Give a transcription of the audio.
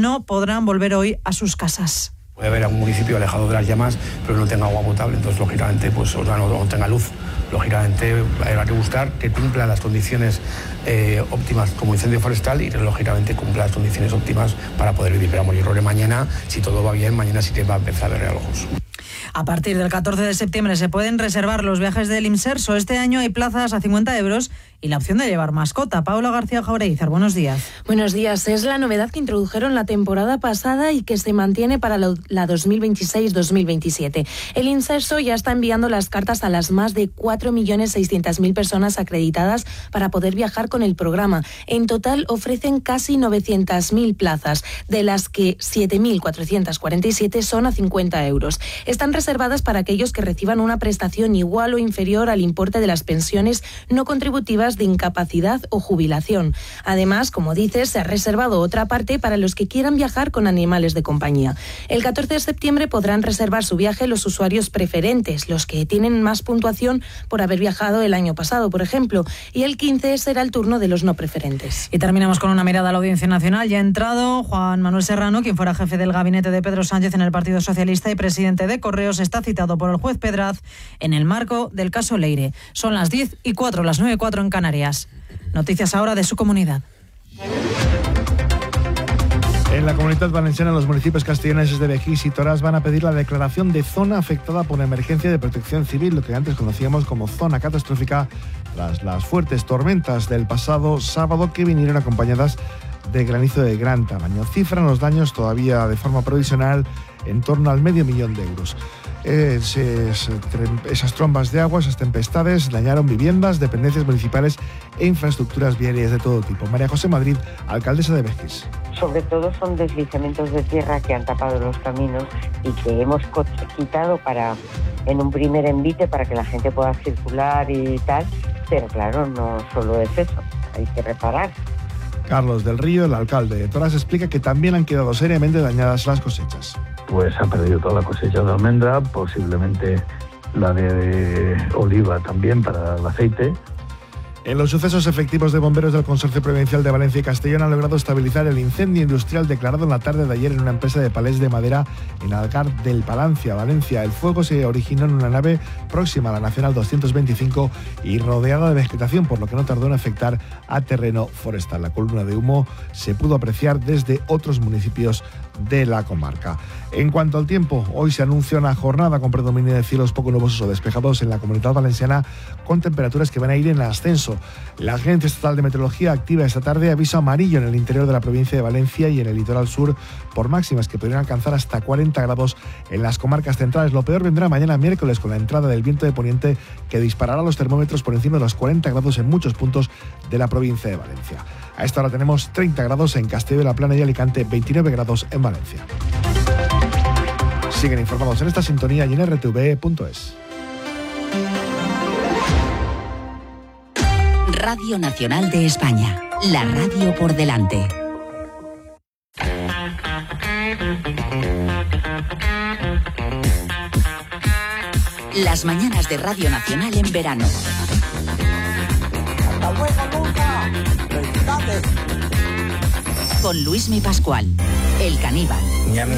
no podrán volver hoy a sus casas. Puede haber algún municipio alejado de las llamas, pero no tenga agua potable, entonces lógicamente no tenga luz. Lógicamente habrá que buscar que cumpla las condiciones óptimas como incendio forestal y lógicamente cumpla las condiciones óptimas para poder vivir. Pero yo creo que mañana, si todo va bien, mañana sí que va a empezar a ver realojos. A partir del 14 de septiembre se pueden reservar los viajes del Imserso. Este año hay plazas a 50 euros y la opción de llevar mascota. Paula García Jaureizar, buenos días. Buenos días. Es la novedad que introdujeron la temporada pasada y que se mantiene para la 2026-2027. El Imserso ya está enviando las cartas a las más de 4.600.000 personas acreditadas para poder viajar con el programa. En total ofrecen casi 900.000 plazas, de las que 7.447 son a 50 euros. Están reservadas para aquellos que reciban una prestación igual o inferior al importe de las pensiones no contributivas de incapacidad o jubilación. Además, como dices, se ha reservado otra parte para los que quieran viajar con animales de compañía. El 14 de septiembre podrán reservar su viaje los usuarios preferentes, los que tienen más puntuación por haber viajado el año pasado, por ejemplo, y el 15 será el turno de los no preferentes. Y terminamos con una mirada a la Audiencia Nacional. Ya ha entrado Juan Manuel Serrano, quien fuera jefe del gabinete de Pedro Sánchez en el Partido Socialista y presidente de Correos, está citado por el juez Pedraz en el marco del caso Leire. Son las 10:04, las 9:04 en Canarias. Noticias ahora de su comunidad. En la Comunitat Valenciana, los municipios castellaneses de Begís y Toràs van a pedir la declaración de zona afectada por emergencia de protección civil, lo que antes conocíamos como zona catastrófica, tras las fuertes tormentas del pasado sábado que vinieron acompañadas de granizo de gran tamaño. Cifran los daños todavía de forma provisional en torno al $500,000 de euros. Esas trombas de agua, esas tempestades, dañaron viviendas, dependencias municipales e infraestructuras viarias de todo tipo. María José Madrid, alcaldesa de Begís. Sobre todo son deslizamientos de tierra que han tapado los caminos y que hemos quitado en un primer envite para que la gente pueda circular y tal, pero claro, no solo es eso, hay que reparar. Carlos del Río, el alcalde de Toràs, explica que también han quedado seriamente dañadas las cosechas. Pues han perdido toda la cosecha de almendra, posiblemente la de oliva también para el aceite. En los sucesos, efectivos de bomberos del Consorcio Provincial de Valencia y Castellón han logrado estabilizar el incendio industrial declarado en la tarde de ayer en una empresa de palés de madera en Algar del Palancia, Valencia. El fuego se originó en una nave próxima a la Nacional 225 y rodeada de vegetación, por lo que no tardó en afectar a terreno forestal. La columna de humo se pudo apreciar desde otros municipios de la comarca. En cuanto al tiempo, hoy se anuncia una jornada con predominio de cielos poco nubosos o despejados en la Comunidad Valenciana, con temperaturas que van a ir en ascenso. La Agencia Estatal de Meteorología activa esta tarde aviso amarillo en el interior de la provincia de Valencia y en el litoral sur por máximas que podrían alcanzar hasta 40 grados en las comarcas centrales. Lo peor vendrá mañana miércoles con la entrada del viento de poniente que disparará los termómetros por encima de los 40 grados en muchos puntos de la provincia de Valencia. A esta hora tenemos 30 grados en Castelló de la Plana y Alicante, 29 grados en Valencia. Siguen informados en esta sintonía y en rtv.es. Radio Nacional de España, la radio por delante. Las mañanas de Radio Nacional en verano. Con Luismi Pascual, el caníbal.